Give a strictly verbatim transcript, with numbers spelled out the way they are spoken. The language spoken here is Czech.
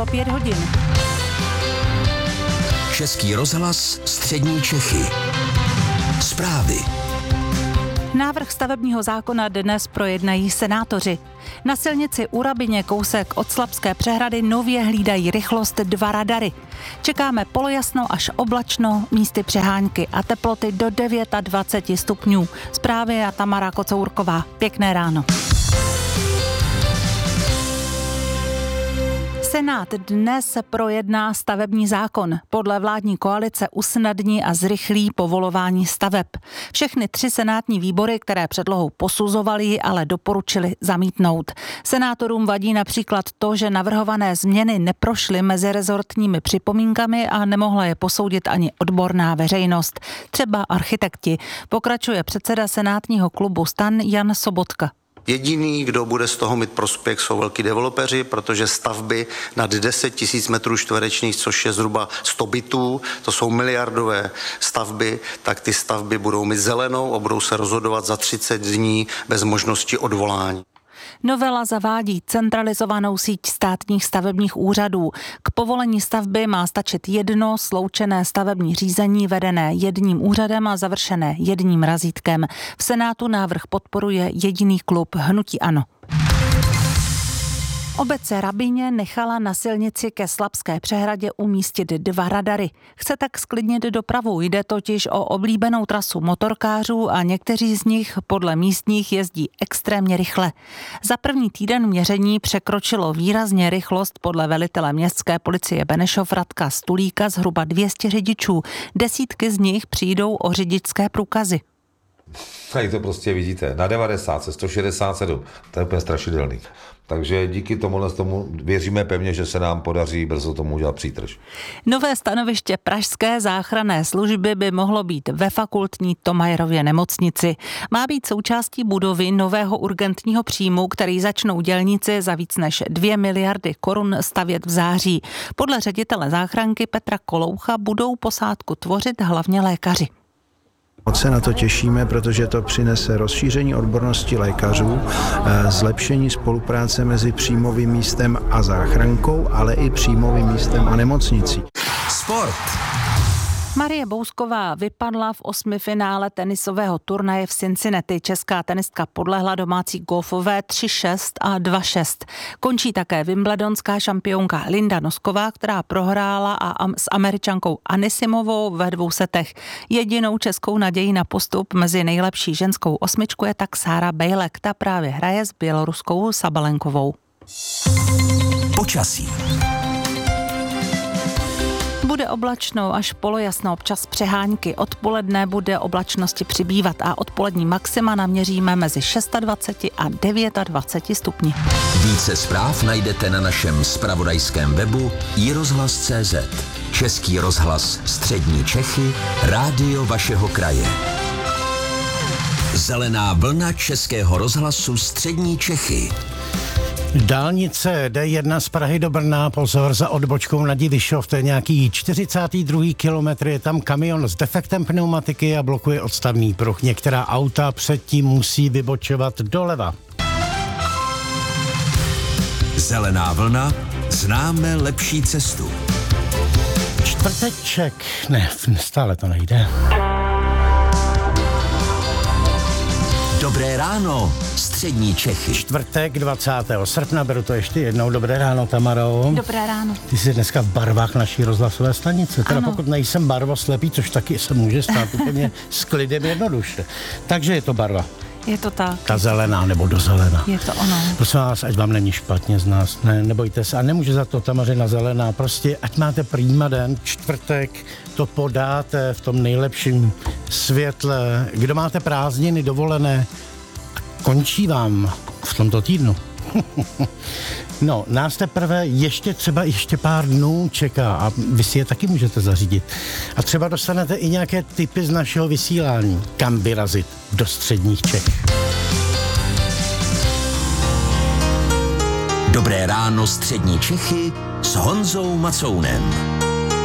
Bylo pět hodin. Český rozhlas Střední Čechy. Zprávy. Návrh stavebního zákona dnes projednají senátoři. Na silnici u Rabyně kousek od Slabské přehrady nově hlídají rychlost dva radary. Čekáme polojasno až oblačno, místy přehánky a teploty do dvacet devět stupňů. Zprávy a Tamara Kocourková. Pěkné ráno. Senát dnes projedná stavební zákon. Podle vládní koalice usnadní a zrychlí povolování staveb. Všechny tři senátní výbory, které předlohu posuzovaly, ale doporučili zamítnout. Senátorům vadí například to, že navrhované změny neprošly mezirezortními připomínkami a nemohla je posoudit ani odborná veřejnost. Třeba architekti. Pokračuje předseda senátního klubu STAN Jan Sobotka. Jediný, kdo bude z toho mít prospěch, jsou velký developeři, protože stavby nad deset tisíc metrů čtverečních, což je zhruba sto bytů, to jsou miliardové stavby, tak ty stavby budou mít zelenou a budou se rozhodovat za třicet dní bez možnosti odvolání. Novela zavádí centralizovanou síť státních stavebních úřadů. K povolení stavby má stačit jedno sloučené stavební řízení vedené jedním úřadem a završené jedním razítkem. V Senátu návrh podporuje jediný klub Hnutí ANO. Obec Rabyně nechala na silnici ke Slabské přehradě umístit dva radary. Chce tak zklidnit dopravu, jde totiž o oblíbenou trasu motorkářů a někteří z nich podle místních jezdí extrémně rychle. Za první týden měření překročilo výrazně rychlost podle velitele městské policie Benešov Radka Stulíka zhruba dvě stě řidičů. Desítky z nich přijdou o řidičské průkazy. Tady to prostě vidíte, na devadesát, sto šedesát sedm, to je úplně strašidelný. Takže díky tomuhle tomu věříme pevně, že se nám podaří brzo tomu udělat přítrž. Nové stanoviště pražské záchranné služby by mohlo být ve fakultní Thomayerově nemocnici. Má být součástí budovy nového urgentního příjmu, který začnou dělníci za víc než dvě miliardy korun stavět v září. Podle ředitele záchranky Petra Koloucha budou posádku tvořit hlavně lékaři. Moc se na to těšíme, protože to přinese rozšíření odbornosti lékařů, zlepšení spolupráce mezi příjmovým místem a záchrankou, ale i příjmovým místem a nemocnicí. Sport. Marie Bousková vypadla v osmifinále tenisového turnaje v Cincinnati. Česká tenistka podlehla domácí golfové tři šest a dva šest. Končí také wimbledonská šampionka Linda Nosková, která prohrála a s Američankou Anisimovou ve dvou setech. Jedinou českou nadějí na postup mezi nejlepší ženskou osmičku je tak Sára Bejlek. Ta právě hraje s běloruskou Sabalenkovou. Počasí. Bude oblačno až polojasno, občas přehánky. Odpoledne bude oblačnosti přibývat a odpolední maxima naměříme mezi dvacet šest a dvacet devět stupni. Více zpráv najdete na našem zpravodajském webu i rozhlas tečka cé zet. Český rozhlas Střední Čechy, rádio vašeho kraje. Zelená vlna Českého rozhlasu Střední Čechy. Dálnice D jedna z Prahy do Brna, pozor, za odbočkou na Divišov, to je nějaký čtyřicátý druhý kilometr, je tam kamion s defektem pneumatiky a blokuje odstavný pruh. Některá auta předtím musí vybočovat doleva. Zelená vlna, známe lepší cestu. Čtvrteček, ne, stále to nejde. Dobré ráno, Střední Čechy. Čtvrtek dvacátého srpna, beru to ještě jednou. Dobré ráno, Tamaro. Dobré ráno. Ty jsi dneska v barvách naší rozhlasové stanice. Teda ano. Pokud nejsem barvoslepý, což taky se může stát úplně s klidem jednoduše. Takže je to barva. Je to tak. Ta zelená nebo do zelená. Je to ono. Prosím vás, ať vám není špatně z nás. Ne, nebojte se. A nemůže za to Tamařina zelená. Prostě ať máte prýma den, čtvrtek, to podáte v tom nejlepším světle. Kdo máte prázdniny, dovolené, končí vám v tomto týdnu. No, nás teprve ještě třeba ještě pár dnů čeká a vy si je taky můžete zařídit. A třeba dostanete i nějaké tipy z našeho vysílání, kam vyrazit do středních Čech. Dobré ráno, Střední Čechy s Honzou Macounem.